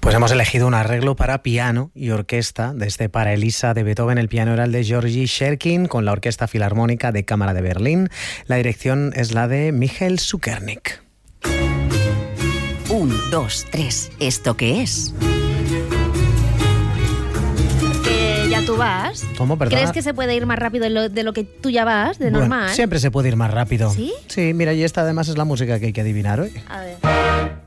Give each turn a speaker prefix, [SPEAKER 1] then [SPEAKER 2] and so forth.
[SPEAKER 1] Pues hemos elegido un arreglo para piano y orquesta de este Para Elisa de Beethoven. El piano era el de Georgi Sherkin con la Orquesta Filarmónica de Cámara de Berlín. La dirección es la de Michael Zukernik.
[SPEAKER 2] 1, 2, 3. ¿Esto qué es?
[SPEAKER 3] Ya tú vas.
[SPEAKER 1] ¿Cómo? Perdona.
[SPEAKER 3] ¿Crees que se puede ir más rápido de lo que tú ya vas, de
[SPEAKER 1] Bueno,
[SPEAKER 3] normal?
[SPEAKER 1] siempre se puede ir más rápido.
[SPEAKER 3] ¿Sí?
[SPEAKER 1] Sí, mira, y esta además es la música que hay que adivinar hoy.
[SPEAKER 3] A ver.